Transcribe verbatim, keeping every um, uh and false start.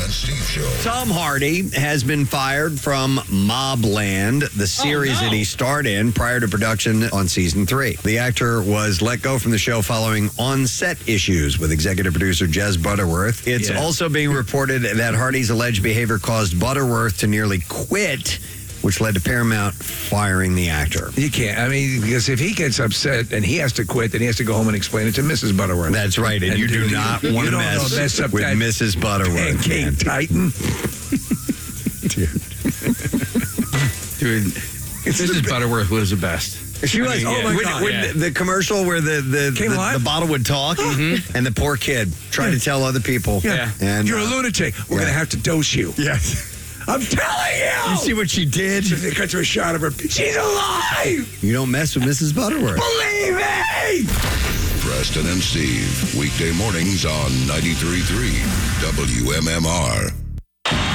and Steve Show. Tom Hardy has been fired from Mobland, the series Oh, no. that he starred in prior to production on season three. The actor was let go from the show following on-set issues with executive producer Jez Butterworth. It's Yeah. also being reported that Hardy's alleged behavior caused Butterworth to nearly quit, which led to Paramount firing the actor. You can't. I mean, because if he gets upset and he has to quit, then he has to go home and explain it to Missus Butterworth. That's right, and, And you do you- not you want to don't mess, know, mess up with that Missus Butterworth. man. Pancake Titan. Dude, Missus Butterworth was the best. She was. Oh, my when, God. when Yeah. the, the commercial where the the, Came the, alive? the bottle would talk, and the poor kid tried to tell other people. Yeah. And You're a uh, lunatic. We're yeah. going to have to dose you. yes. I'm telling you. You see what she did? They cut to a shot of her. She's alive. You don't mess with Missus Butterworth. Believe me. Preston and Steve, weekday mornings on ninety-three point three W M M R.